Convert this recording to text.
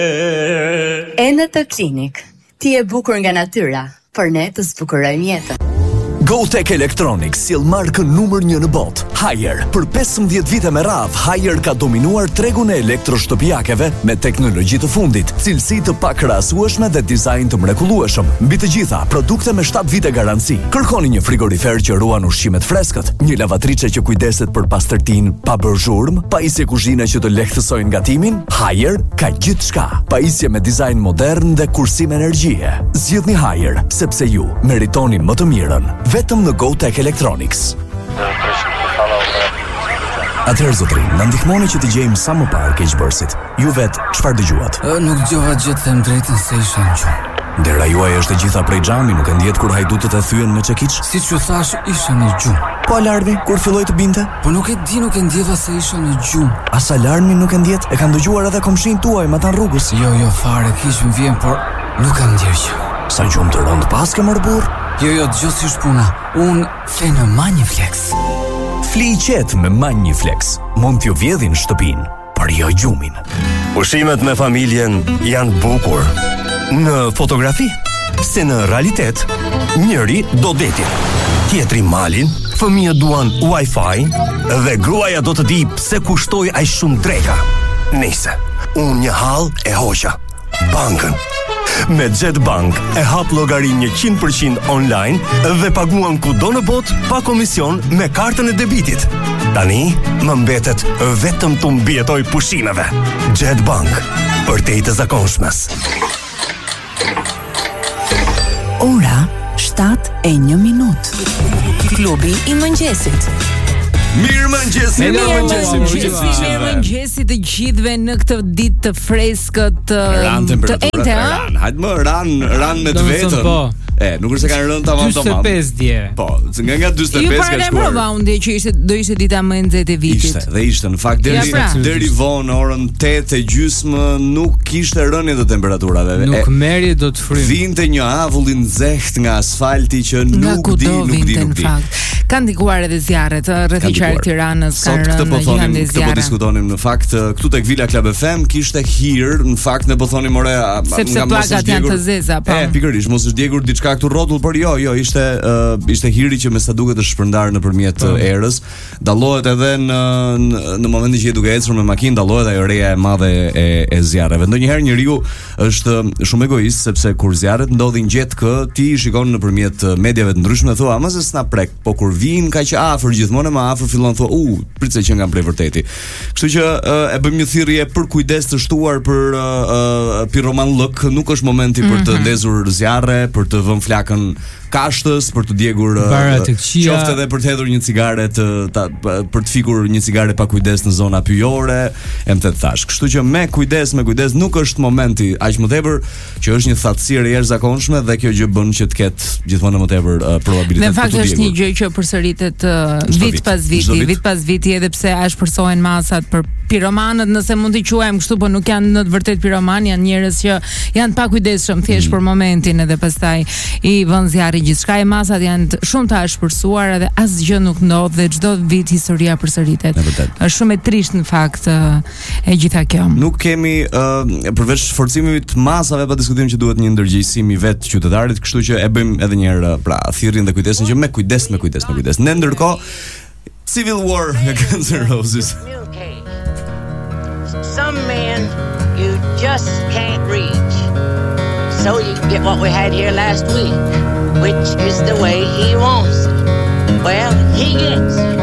Eneta Clinic. Ti e bukur nga natyra, por ne të zbukurojmë jetën. GoTech Electronics sjell markën numër 1 në botë, Haier. Për 15 vite me radhë, Haier ka dominuar tregun e elektroshtëpiakeve me teknologji të fundit, cilësi të pakrahasueshme dhe dizajn të mrekullueshëm. Mbi të gjitha, produkte me 7 vite garanci. Kërkoni një frigorifer që ruan ushqimet freskët, një lavatriçe që kujdeset për pastërtinë pa bërë zhurmë, pajisje kuzhine që të lehtësojnë gatimin. Haier ka gjithçka. Pajisje me dizajn modern dhe kursim energjie. Zgjidhni Haier, sepse ju meritoni më të mirën. Vetëm në GoTech Electronics. Atëherë zotrin, na ndihmoni që të gjejmë sa më parë keqbërësit. Ju vetë, çfarë dëgjuat? Nuk dëgjova gjë të them drejtën se isha në gjumë. Dera juaj është e gjitha prej xhami, nuk e ndjet kur hajdutët e thyen me çekiç? Siç ju thash, isha në gjumë. Po alarmi kur filloi të binte? Po nuk e di, nuk e ndjeva se isha në gjumë. As alarmi nuk e ndjet? E kanë dëgjuar edhe komshin tuaj, ma tan rrugës. Jo, fare, kish më vjen, por nuk kam ndjer gjë. Sa gjumë të rënd pas ke mërë burr? Jo, dëgjoj si është puna. Unë fle në Maniflex. Fli i qetë me Maniflex. Mund t'ju vjedhin shtëpinë, por jo gjumin. Ushimet me familjen janë bukur. Në fotografi, se në realitet, njëri do detin, tjetri malin, fëmijët duan Wi-Fi dhe gruaja do të di pse kushtoi aq shumë dreka. Nëse, unë një hall e hoqa. Bankën. Me Jetbank e hap llogarinë 100% online dhe paguan kudo në botë pa komision me kartën e debitit. Tani më mbetet vetëm të mbijetoj pushimeve. Jetbank, për te i të zakonshmes. Ora 7:01. Klubi i mëngjesit. Mirëmëngjes të gjithëve në këtë ditë të freskët, të enjte, hajtë më ran me të vetën. Nuk është se kanë rënë tamam. 45 dje. Po, nga 45 ka shkuar. Ju para undje që do ishte dita më e nxehtë e vitit. Ishte, në fakt deri vonë orën 8:30 nuk kishte rënje të temperaturave. Nuk merri do të frymë. Vinte një avull i nxehtë nga asfalti që nuk di. Kanë ndikuar edhe zjarret rreth qark Tiranës, kanë rënë një zjarre. Po diskutonim në fakt këtu tek Villa Club FM kishte hir, në fakt ne po thonim ore sepse plakat janë të zeza, po. Pikërisht, mos është djegur diçka këtu rrotull, por jo, ishte hiri që me sa duket është shpërndar nëpërmjet erës. Dallohet edhe në momentin që je duke ecur me makinë, dallohet ajo reja e madhe e zjarreve. Ndonjëherë njeriu është shumë egoist sepse kur zjarret ndodhin gjet kë ti shikon nëpërmjet mediave të ndryshme thua, "Ama se s'na prek", po kur vin kaq afër gjithmonë më afër fillon thua, "Prit se që nga prej vërteti." Kështu që e bëjmë një thirrje për kujdes të shtuar për piroman lëk, nuk është momenti për të ndezur zjarre, për të vënë flakën kashtës, për të djegur qoftë edhe për të hedhur një cigare për të fikur një cigare pa kujdes në zona pyjore, e më të thash. Kështu që me kujdes nuk është momenti aq më tepër që është një thatësirë e jashtëzakonshme dhe kjo gjë bën që të ketë gjithmonë më tepër probabilitet për të djegur. Në fakt është një gjë që përsëritet vit pas viti, edhe pse shpërsohen masat për piromanët, nëse mund t'i quajmë kështu, po nuk janë në të vërtet piroman, janë njerëz që janë pa kujdesshëm thjesht për momentin edhe pastaj i vën zjarri gjithçka, e masat janë shumë të shpërsuar edhe asgjë nuk ndodh dhe çdo vit historia përsëritet. Është shumë e trisht në fakt e gjitha kjo. Nuk kemi përveç forcimit të masave pa diskutim që duhet një ndërgjegjësim i vet qytetarit, kështu që e bëjmë edhe një herë thirrjen dhe kujdesin që me kujdes. Ne ndërkohë Civil War nga Guns N' Roses. Some men you just can't reach. So you get what we had here last week, which is the way he wants it. Well, he gets it.